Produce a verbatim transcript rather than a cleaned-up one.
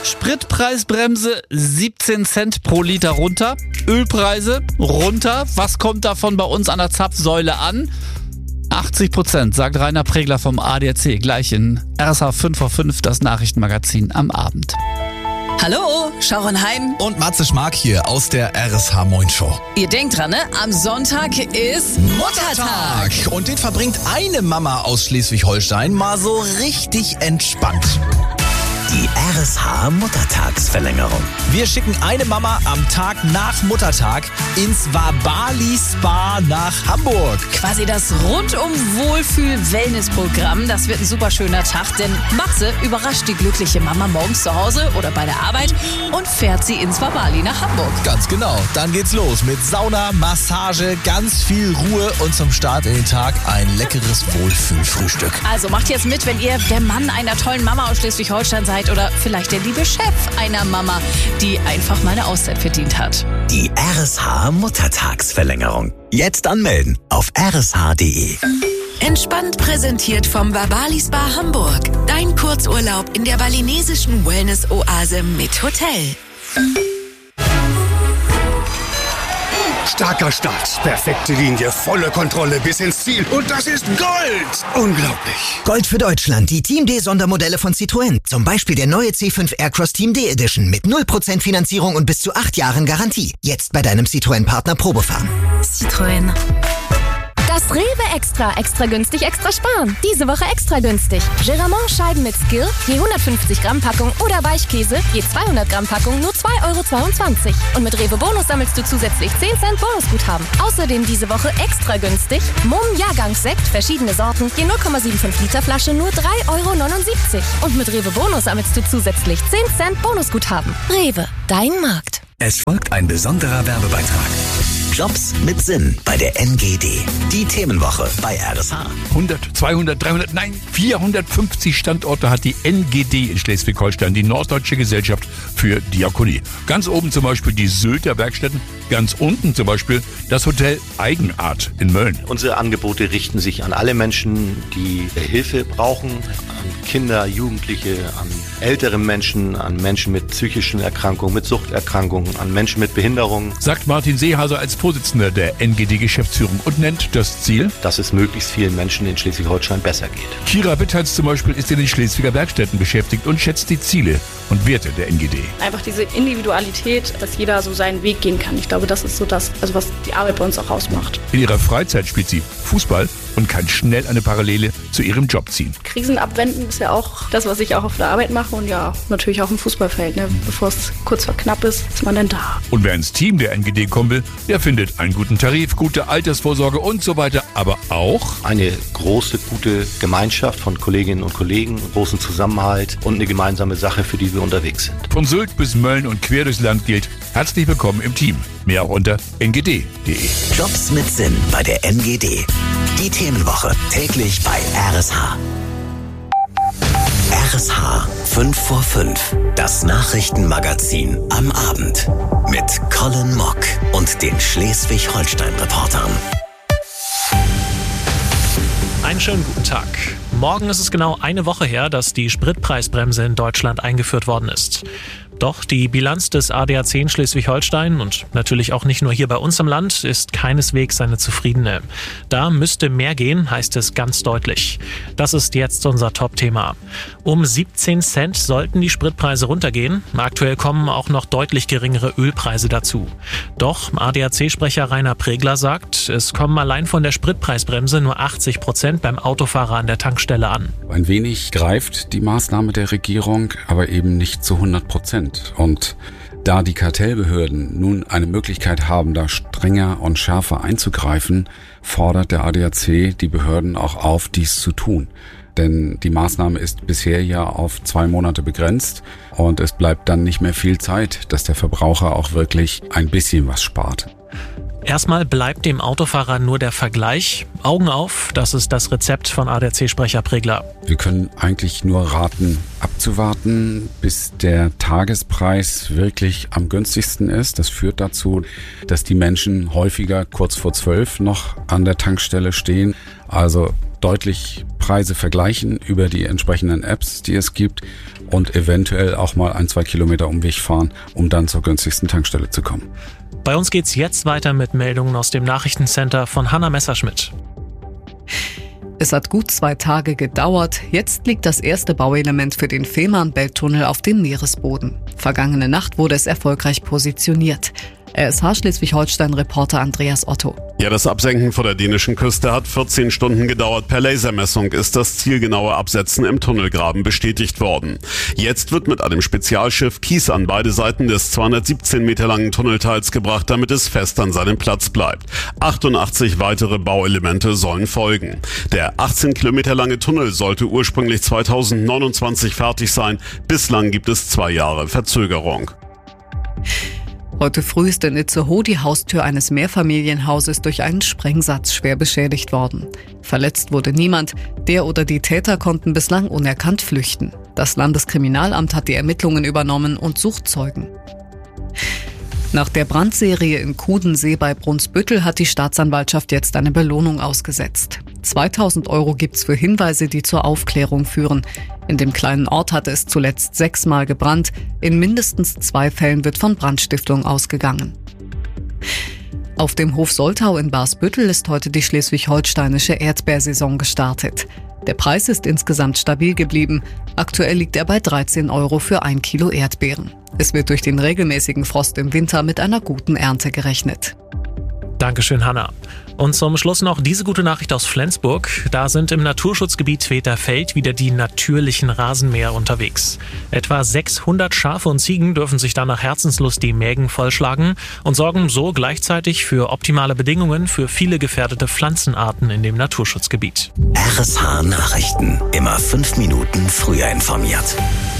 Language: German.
Spritpreisbremse siebzehn Cent pro Liter runter. Ölpreise runter. Was kommt davon bei uns an der Zapfsäule an? achtzig Prozent, sagt Rainer Pregler vom A D A C. Gleich in R S H fünf vor fünf, das Nachrichtenmagazin am Abend. Hallo, Sharon Heim und Matze Schmark hier aus der R S H Moin Show. Ihr denkt dran, ne? Am Sonntag ist Muttertag. Und den verbringt eine Mama aus Schleswig-Holstein mal so richtig entspannt. Die R S H Muttertagsverlängerung. Wir schicken eine Mama am Tag nach Muttertag ins Wabali Spa nach Hamburg. Quasi das Rundum-Wohlfühl-Wellness-Programm. Das wird ein super schöner Tag, denn Matze überrascht die glückliche Mama morgens zu Hause oder bei der Arbeit und fährt sie ins Wabali nach Hamburg. Ganz genau. Dann geht's los mit Sauna, Massage, ganz viel Ruhe und zum Start in den Tag ein leckeres Wohlfühlfrühstück. Also macht jetzt mit, wenn ihr der Mann einer tollen Mama aus Schleswig-Holstein seid oder vielleicht der liebe Chef einer Mama, die einfach mal eine Auszeit verdient hat. Die R S H Muttertagsverlängerung. Jetzt anmelden auf r s h punkt d e. Entspannt präsentiert vom Wabali Spa Hamburg. Dein Kurzurlaub in der balinesischen Wellness-Oase mit Hotel. Starker Start, perfekte Linie, volle Kontrolle bis ins Ziel. Und das ist Gold! Unglaublich. Gold für Deutschland, die Team D-Sondermodelle von Citroën. Zum Beispiel der neue C fünf Aircross Team D Edition mit null Prozent Finanzierung und bis zu acht Jahren Garantie. Jetzt bei deinem Citroën-Partner Probefahren. Citroën. Das Rewe Extra. Extra günstig, extra sparen. Diese Woche extra günstig. Geramont-Scheiben mit Skill, je hundertfünfzig Gramm Packung oder Weichkäse, je zweihundert Gramm Packung, nur zwei Euro zweiundzwanzig. Und mit Rewe Bonus sammelst du zusätzlich zehn Cent Bonusguthaben. Außerdem diese Woche extra günstig. Mumm Jahrgangssekt, verschiedene Sorten, je null Komma fünfundsiebzig Liter Flasche, nur drei Euro neunundsiebzig. Und mit Rewe Bonus sammelst du zusätzlich zehn Cent Bonusguthaben. Rewe, dein Markt. Es folgt ein besonderer Werbebeitrag. Jobs mit Sinn bei der N G D. Die Themenwoche bei R S H. hundert, zweihundert, dreihundert, nein, vierhundertfünfzig Standorte hat die N G D in Schleswig-Holstein, die Norddeutsche Gesellschaft für Diakonie. Ganz oben zum Beispiel die Sylter Werkstätten, ganz unten zum Beispiel das Hotel Eigenart in Mölln. Unsere Angebote richten sich an alle Menschen, die Hilfe brauchen, an Kinder, Jugendliche, an ältere Menschen, an Menschen mit psychischen Erkrankungen, mit Suchterkrankungen, an Menschen mit Behinderungen. Sagt Martin Seehaser als Vorsitzender der N G D-Geschäftsführung und nennt das Ziel, dass es möglichst vielen Menschen in Schleswig-Holstein besser geht. Kira Wittals zum Beispiel ist in den Schleswiger Werkstätten beschäftigt und schätzt die Ziele und Werte der N G D. Einfach diese Individualität, dass jeder so seinen Weg gehen kann. Ich glaube, das ist so das, also was die Arbeit bei uns auch ausmacht. In ihrer Freizeit spielt sie Fußball und kann schnell eine Parallele zu ihrem Job ziehen. Krisen abwenden ist ja auch das, was ich auch auf der Arbeit mache und ja, natürlich auch im Fußballfeld. Ne? Bevor es kurz vor knapp ist, ist man dann da. Und wer ins Team der N G D kommen will, der findet einen guten Tarif, gute Altersvorsorge und so weiter, aber auch eine große, gute Gemeinschaft von Kolleginnen und Kollegen, großen Zusammenhalt und eine gemeinsame Sache, für die wir unterwegs sind. Von Sylt bis Mölln und quer durchs Land gilt, herzlich willkommen im Team. Mehr auch unter n g d punkt d e. Jobs mit Sinn bei der N G D. Die Themenwoche täglich bei R S H. R S H fünf vor fünf. Das Nachrichtenmagazin am Abend. Mit Colin Mock und den Schleswig-Holstein-Reportern. Einen schönen guten Tag. Morgen ist es genau eine Woche her, dass die Spritpreisbremse in Deutschland eingeführt worden ist. Doch die Bilanz des A D A C in Schleswig-Holstein und natürlich auch nicht nur hier bei uns im Land ist keineswegs eine zufriedene. Da müsste mehr gehen, heißt es ganz deutlich. Das ist jetzt unser Top-Thema. Um siebzehn Cent sollten die Spritpreise runtergehen. Aktuell kommen auch noch deutlich geringere Ölpreise dazu. Doch A D A C-Sprecher Rainer Pregler sagt, es kommen allein von der Spritpreisbremse nur achtzig Prozent beim Autofahrer an der Tankstelle an. Ein wenig greift die Maßnahme der Regierung, aber eben nicht zu hundert Prozent. Und da die Kartellbehörden nun eine Möglichkeit haben, da strenger und schärfer einzugreifen, fordert der A D A C die Behörden auch auf, dies zu tun. Denn die Maßnahme ist bisher ja auf zwei Monate begrenzt und es bleibt dann nicht mehr viel Zeit, dass der Verbraucher auch wirklich ein bisschen was spart. Erstmal bleibt dem Autofahrer nur der Vergleich. Augen auf, das ist das Rezept von A D A C-Sprecher Pregler. Wir können eigentlich nur raten, abzuwarten, bis der Tagespreis wirklich am günstigsten ist. Das führt dazu, dass die Menschen häufiger kurz vor zwölf noch an der Tankstelle stehen. Also deutlich Preise vergleichen über die entsprechenden Apps, die es gibt und eventuell auch mal ein, zwei Kilometer Umweg fahren, um dann zur günstigsten Tankstelle zu kommen. Bei uns geht's jetzt weiter mit Meldungen aus dem Nachrichtencenter von Hanna Messerschmidt. Es hat gut zwei Tage gedauert. Jetzt liegt das erste Bauelement für den Fehmarnbelt-Tunnel auf dem Meeresboden. Vergangene Nacht wurde es erfolgreich positioniert. R S H Schleswig-Holstein-Reporter Andreas Otto. Ja, das Absenken vor der dänischen Küste hat vierzehn Stunden gedauert. Per Lasermessung ist das zielgenaue Absetzen im Tunnelgraben bestätigt worden. Jetzt wird mit einem Spezialschiff Kies an beide Seiten des zweihundertsiebzehn Meter langen Tunnelteils gebracht, damit es fest an seinem Platz bleibt. achtundachtzig weitere Bauelemente sollen folgen. Der achtzehn Kilometer lange Tunnel sollte ursprünglich zweitausendneunundzwanzig fertig sein. Bislang gibt es zwei Jahre Verzögerung. Heute früh ist in Itzehoe die Haustür eines Mehrfamilienhauses durch einen Sprengsatz schwer beschädigt worden. Verletzt wurde niemand. Der oder die Täter konnten bislang unerkannt flüchten. Das Landeskriminalamt hat die Ermittlungen übernommen und sucht Zeugen. Nach der Brandserie in Kudensee bei Brunsbüttel hat die Staatsanwaltschaft jetzt eine Belohnung ausgesetzt. zweitausend Euro gibt's für Hinweise, die zur Aufklärung führen. In dem kleinen Ort hatte es zuletzt sechsmal gebrannt. In mindestens zwei Fällen wird von Brandstiftung ausgegangen. Auf dem Hof Soltau in Barsbüttel ist heute die schleswig-holsteinische Erdbeersaison gestartet. Der Preis ist insgesamt stabil geblieben. Aktuell liegt er bei dreizehn Euro für ein Kilo Erdbeeren. Es wird durch den regelmäßigen Frost im Winter mit einer guten Ernte gerechnet. Dankeschön, Hanna. Und zum Schluss noch diese gute Nachricht aus Flensburg. Da sind im Naturschutzgebiet Tweterfeld wieder die natürlichen Rasenmäher unterwegs. Etwa sechshundert Schafe und Ziegen dürfen sich da nach Herzenslust die Mägen vollschlagen und sorgen so gleichzeitig für optimale Bedingungen für viele gefährdete Pflanzenarten in dem Naturschutzgebiet. R S H Nachrichten. Immer fünf Minuten früher informiert.